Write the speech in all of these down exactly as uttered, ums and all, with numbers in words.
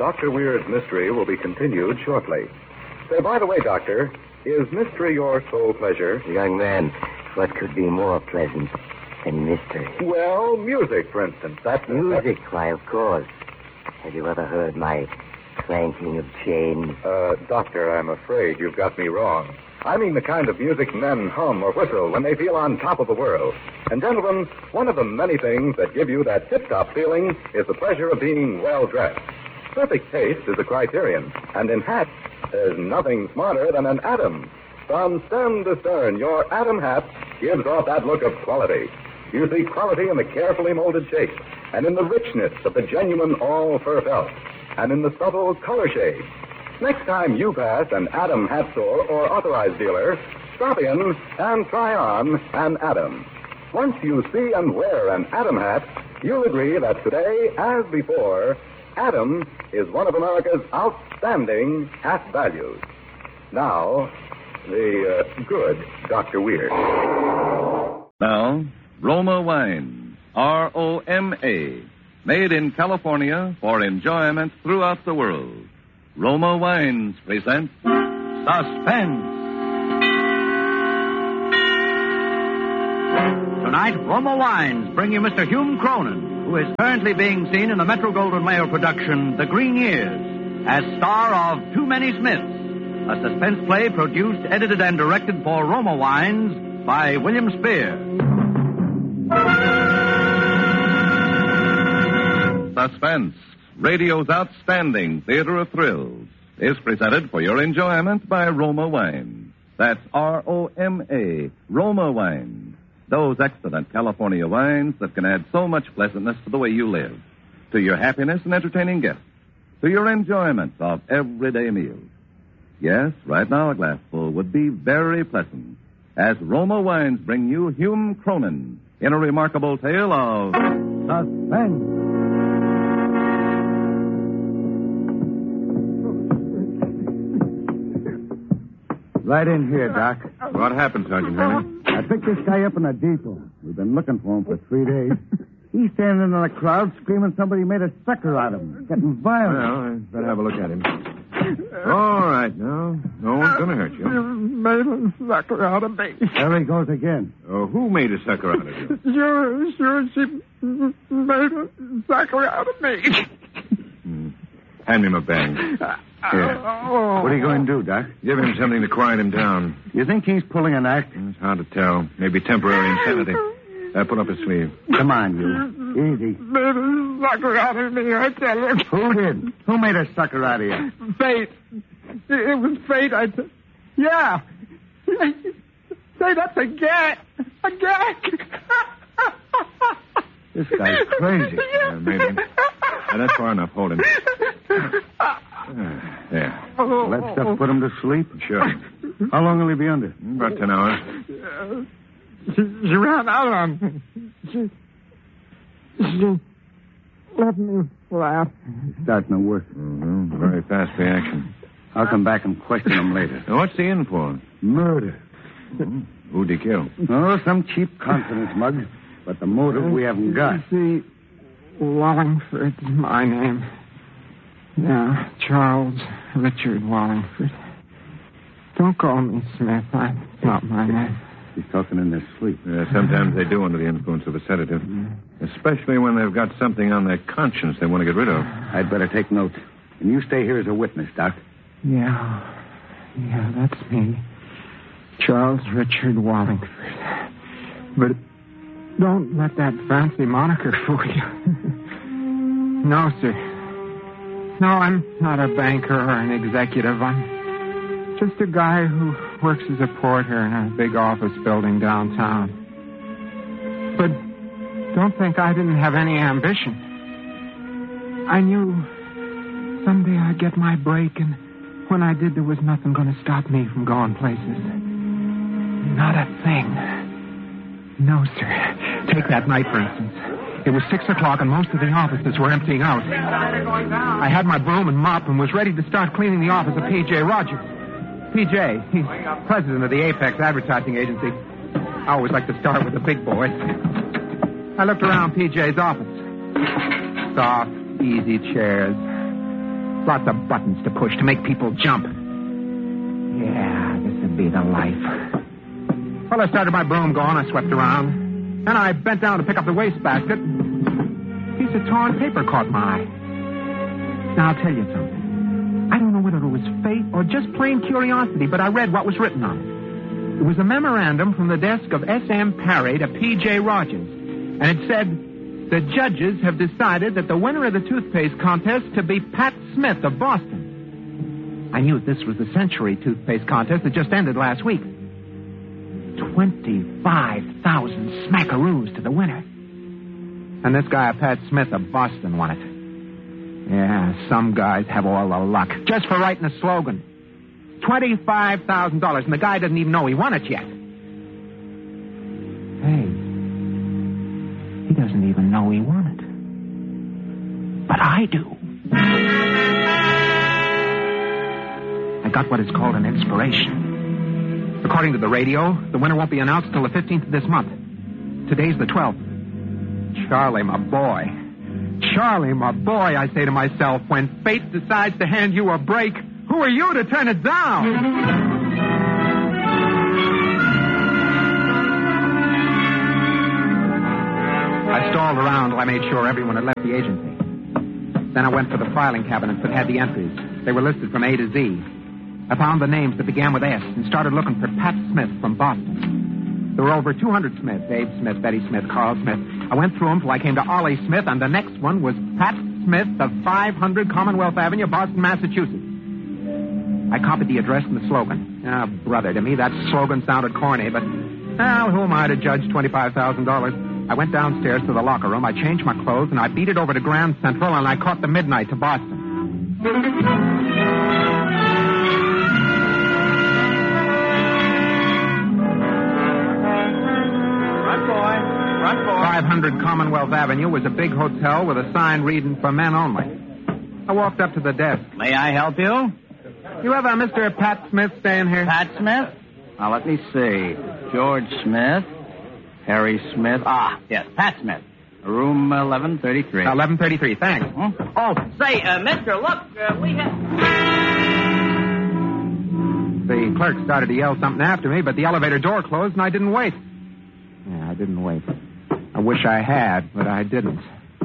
Doctor Weird's mystery will be continued shortly. Say, by the way, Doctor, is mystery your sole pleasure? Young man, what could be more pleasant than mystery? Well, music, for instance. That's music, why, of course. Have you ever heard my clanking of chains? Uh, Doctor, I'm afraid you've got me wrong. I mean the kind of music men hum or whistle when they feel on top of the world. And, gentlemen, one of the many things that give you that tip-top feeling is the pleasure of being well-dressed. Perfect taste is a criterion. And in hats, there's nothing smarter than an Adam. From stem to stern, your Adam hat gives off that look of quality. You see quality in the carefully molded shape, and in the richness of the genuine all-fur felt, and in the subtle color shade. Next time you pass an Adam hat store or authorized dealer, stop in and try on an Adam. Once you see and wear an Adam hat, you'll agree that today, as before, Adam is one of America's outstanding hat values. Now, the uh, good Doctor Weir. Now, Roma Wines, R O M A, made in California for enjoyment throughout the world. Roma Wines present Suspense. Tonight, Roma Wines bring you Mister Hume Cronin, who is currently being seen in the Metro-Goldwyn-Mayer production, The Green Years, as star of Too Many Smiths, a suspense play produced, edited, and directed for Roma Wines by William Spear. Suspense, radio's outstanding theater of thrills, is presented for your enjoyment by Roma Wines. That's R O M A, Roma Wines. Those excellent California wines that can add so much pleasantness to the way you live, to your happiness and entertaining guests, to your enjoyment of everyday meals. Yes, right now a glassful would be very pleasant, as Roma Wines bring you Hume Cronin in a remarkable tale of suspense. Right in here, Doc. What happened, Sergeant Henry? I picked this guy up in a depot. We've been looking for him for three days. He's standing in the crowd screaming somebody made a sucker out of him. Getting violent. Well, I better have a look at him. All right, now. No one's going to hurt you. Made a sucker out of me. There he goes again. Oh, who made a sucker out of you? Sure, sure, she made a sucker out of me. Hmm. Hand me my bang. Here. What are you going to do, Doc? Give him something to quiet him down. You think he's pulling an act? It's hard to tell. Maybe temporary insanity. Uh, pull up his sleeve. Come on, you. Easy. Made a sucker out of me, I tell you. Who did? Who made a sucker out of you? Fate. It was fate, I t- Yeah. Say, that's a gag. A gag. This guy's crazy. Uh, maybe. Uh, that's far enough. Hold him. Uh, there. That stuff put him to sleep? Sure. How long will he be under? About ten hours. Uh, she, she ran out on me. She, she let me laugh. He's starting to work. Mm-hmm. Very fast reaction. I'll come back and question him later. Now, what's he in for? Murder. Mm-hmm. Who'd he kill? Oh, some cheap confidence mug. But the motive we haven't got. See, Wallingford's my name. Yeah, Charles Richard Wallingford. Don't call me Smith. That's not my name. He's talking in their sleep. Yeah, sometimes they do under the influence of a sedative. Mm. Especially when they've got something on their conscience they want to get rid of. I'd better take note. And you stay here as a witness, Doc. Yeah. Yeah, that's me. Charles Richard Wallingford. But don't let that fancy moniker fool you. No, sir. No, I'm not a banker or an executive. I'm just a guy who works as a porter in a big office building downtown. But don't think I didn't have any ambition. I knew someday I'd get my break, and when I did, there was nothing going to stop me from going places. Not a thing. No, sir. Take that night, for instance. It was six o'clock, and most of the offices were emptying out. I had my broom and mop and was ready to start cleaning the office of P J Rogers. P J, he's president of the Apex Advertising Agency. I always like to start with the big boys. I looked around P J's office. Soft, easy chairs. Lots of buttons to push to make people jump. Yeah, this would be the life. Well, I started my broom going. I swept around. Then I bent down to pick up the wastebasket. A piece of torn paper caught my eye. Now, I'll tell you something. I don't know whether it was fate or just plain curiosity, but I read what was written on it. It was a memorandum from the desk of S M Parry to P J Rogers. And it said, the judges have decided that the winner of the toothpaste contest to be Pat Smith of Boston. I knew this was the Century toothpaste contest that just ended last week. twenty-five thousand smackaroos to the winner. And this guy, Pat Smith of Boston, won it. Yeah, some guys have all the luck. Just for writing a slogan. twenty-five thousand dollars, and the guy doesn't even know he won it yet. Hey. He doesn't even know he won it. But I do. I got what is called an inspiration. According to the radio, the winner won't be announced until the fifteenth of this month. Today's the twelfth. Charlie, my boy. Charlie, my boy, I say to myself, when fate decides to hand you a break, who are you to turn it down? I stalled around till I made sure everyone had left the agency. Then I went for the filing cabinets that had the entries. They were listed from A to Z. I found the names that began with S and started looking for Pat Smith from Boston. There were over two hundred Smiths, Abe Smith, Betty Smith, Carl Smith. I went through them till I came to Ollie Smith, and the next one was Pat Smith of five hundred Commonwealth Avenue, Boston, Massachusetts. I copied the address and the slogan. Ah, brother, to me that slogan sounded corny, but, well, who am I to judge twenty-five thousand dollars? I went downstairs to the locker room, I changed my clothes, and I beat it over to Grand Central, and I caught the midnight to Boston. Run, boy. Run, boy. five hundred Commonwealth Avenue was a big hotel with a sign reading for men only. I walked up to the desk. May I help you? You have a Mister Pat Smith staying here? Pat Smith? Now, let me see. George Smith. Harry Smith. Ah, yes, Pat Smith. Room eleven thirty-three. eleven thirty-three, thanks. Hmm? Oh, say, uh, mister, look, uh, we have... The clerk started to yell something after me, but the elevator door closed and I didn't wait. Yeah, I didn't wait. I wish I had, but I didn't.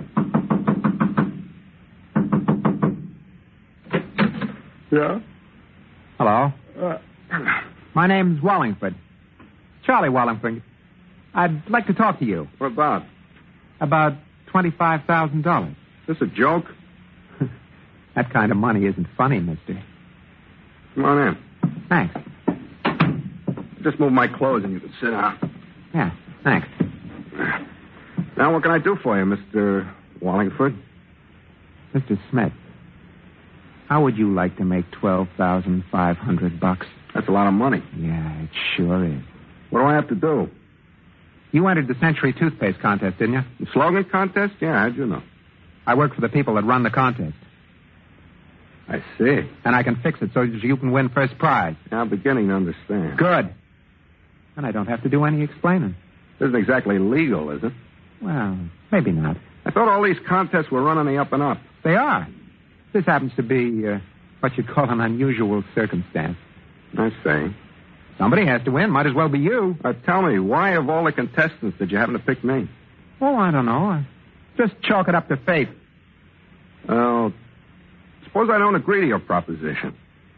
Yeah? Hello? Uh, My name's Wallingford. Charlie Wallingford. I'd like to talk to you. What about? About twenty-five thousand dollars. Is this a joke? That kind of money isn't funny, mister. Come on in. Thanks. Just move my clothes and you can sit down. Yeah, thanks. Now, what can I do for you, Mister Wallingford? Mister Smith, how would you like to make twelve thousand five hundred bucks? That's a lot of money. Yeah, it sure is. What do I have to do? You entered the Century toothpaste contest, didn't you? The slogan contest? Yeah, how'd you know? I work for the people that run the contest. I see. And I can fix it so that you can win first prize. Now, I'm beginning to understand. Good. And I don't have to do any explaining. This isn't exactly legal, is it? Well, maybe not. I thought all these contests were run on the up and up. They are. This happens to be uh, what you'd call an unusual circumstance. I see. Somebody has to win. Might as well be you. Uh, tell me, why of all the contestants did you happen to pick me? Oh, I don't know. I just chalk it up to fate. Well, suppose I don't agree to your proposition.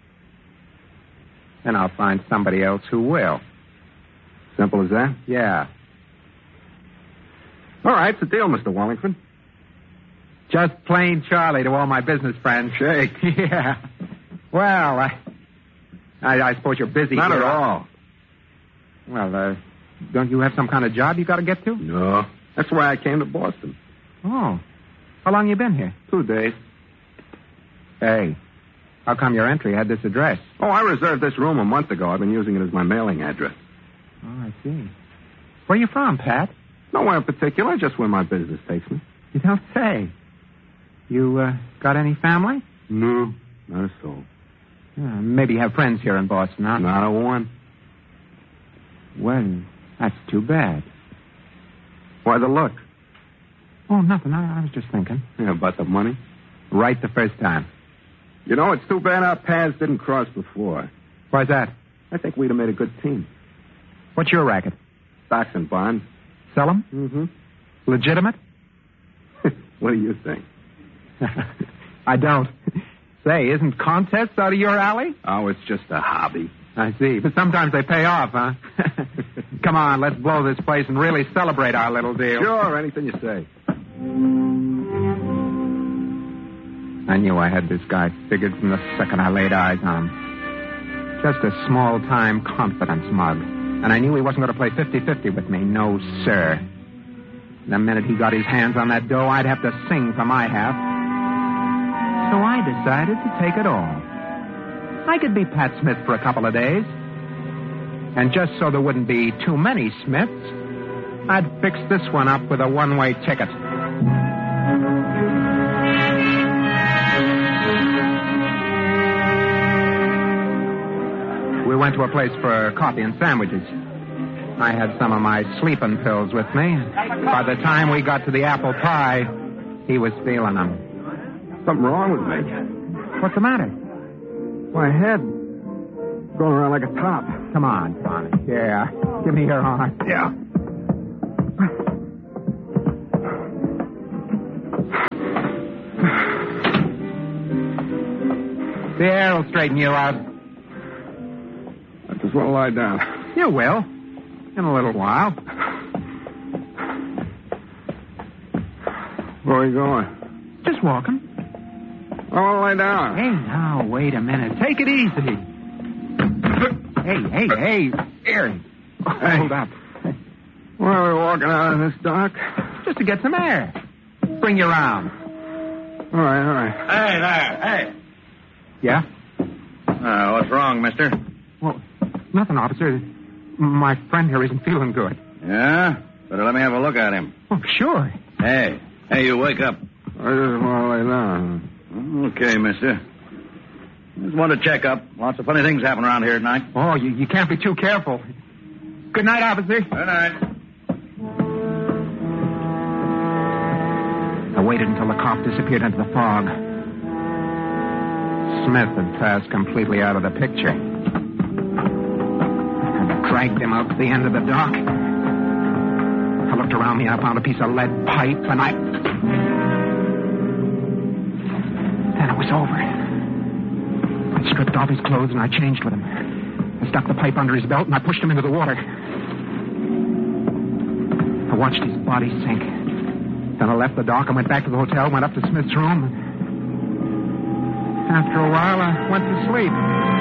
Then I'll find somebody else who will. Simple as that? Yeah. All right, it's a deal, Mister Wallingford. Just plain Charlie to all my business friends. Shake. Yeah. Well, I, I, I suppose you're busy. Not here. at all. Well, uh, don't you have some kind of job you got to get to? No. That's why I came to Boston. Oh. How long you been here? Two days. Hey, how come your entry had this address? Oh, I reserved this room a month ago. I've been using it as my mailing address. Oh, I see. Where you from, Pat? Nowhere in particular, just where my business takes me. You don't say. You, uh, got any family? No, not a soul. Yeah, maybe you have friends here in Boston, huh? Not a one. Well, that's too bad. Why the look? Oh, nothing. I, I was just thinking. Yeah, about the money? Right the first time. You know, it's too bad our paths didn't cross before. Why's that? I think we'd have made a good team. What's your racket? Stocks and bonds. Sell them? Mm-hmm. Legitimate? What do you think? I don't. Say, isn't contests out of your alley? Oh, it's just a hobby. I see. But sometimes they pay off, huh? Come on, let's blow this place and really celebrate our little deal. Sure, anything you say. I knew I had this guy figured from the second I laid eyes on him. Just a small-time confidence mug. And I knew he wasn't going to play fifty-fifty with me. No, sir. The minute he got his hands on that dough, I'd have to sing for my half. So I decided to take it all. I could be Pat Smith for a couple of days. And just so there wouldn't be too many Smiths, I'd fix this one up with a one-way ticket. We went to a place for coffee and sandwiches. I had some of my sleeping pills with me. By the time we got to the apple pie, he was feeling them. Something wrong with me. What's the matter? My head going around like a top. Come on, Tommy. Yeah. Give me your arm. Yeah. The air will straighten you out. I just want to lie down. You will. In a little while. Where are you going? Just walking. I want to lie down. Hey, now, wait a minute. Take it easy. Hey, hey, hey. Here. Hey. Hold up. Why are we walking out in this dark? Just to get some air. Bring you around. All right, all right. Hey, there. Hey. Yeah? Uh, what's wrong, mister? Well, nothing, officer. My friend here isn't feeling good. Yeah? Better let me have a look at him. Oh, sure. Hey. Hey, you wake up. I just want to lay down. Okay, mister. Just want to check up. Lots of funny things happen around here at night. Oh, you, you can't be too careful. Good night, officer. Good night. I waited until the cop disappeared into the fog. Smith had passed completely out of the picture. I dragged him out to the end of the dock. I looked around me and I found a piece of lead pipe, and I... Then it was over. I stripped off his clothes and I changed with him. I stuck the pipe under his belt and I pushed him into the water. I watched his body sink. Then I left the dock and went back to the hotel, went up to Smith's room. After a while, I went to sleep.